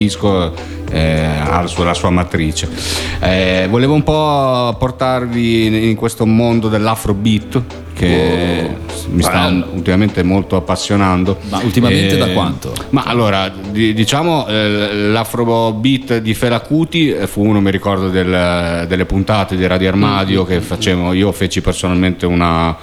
disco ha la sua matrice. Volevo un po' portarvi in questo mondo dell'afrobeat che mi sta ultimamente molto appassionando. Ma ultimamente da quanto? Ma allora, diciamo, l'afrobeat di Fela Kuti fu uno, mi ricordo, delle puntate di Radio Armadio che facevo. Io feci personalmente una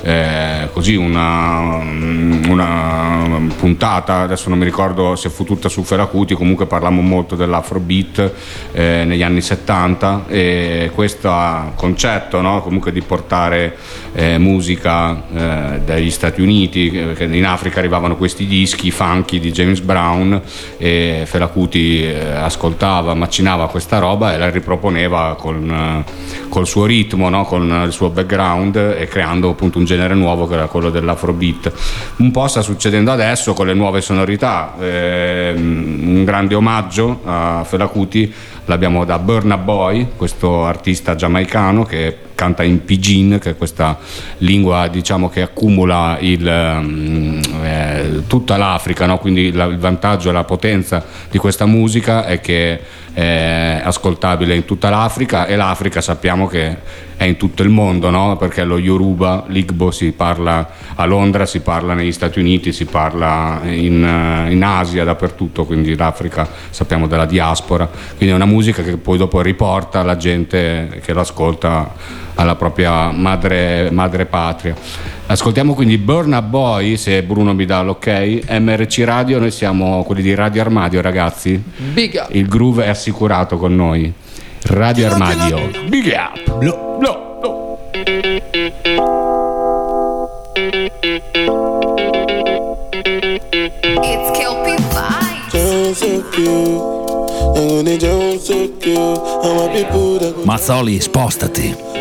puntata, adesso non mi ricordo se fu tutta su Fela Kuti, comunque parlammo molto dell'afrobeat negli anni 70, e questo concetto, no? Comunque di portare musica dagli Stati Uniti, che in Africa arrivavano questi dischi funky di James Brown, e Fela Kuti ascoltava, macinava questa roba e la riproponeva col suo ritmo, no? Con il suo background, e creando appunto un genere nuovo che era quello dell'afrobeat. Un po' sta succedendo adesso con le nuove sonorità. Un grande omaggio a Fela Kuti l'abbiamo da Burna Boy, questo artista giamaicano che canta in pidgin, che è questa lingua, diciamo, che accumula tutta l'Africa, no? Quindi il vantaggio e la potenza di questa musica è che è ascoltabile in tutta l'Africa, e l'Africa sappiamo che è in tutto il mondo, no? Perché lo Yoruba, l'Igbo si parla a Londra, si parla negli Stati Uniti, si parla in Asia, dappertutto, quindi l'Africa sappiamo della diaspora, quindi è una musica che poi dopo riporta la gente che l'ascolta alla propria madre patria. Ascoltiamo quindi Burna Boy, se Bruno mi dà l'ok. MRC Radio, noi siamo quelli di Radio Armadio, ragazzi. Big up. Il groove è assicurato con noi. Radio Armadio. Big up. No, no, no. It's Kelpie Vibes. Mazzoli, spostati.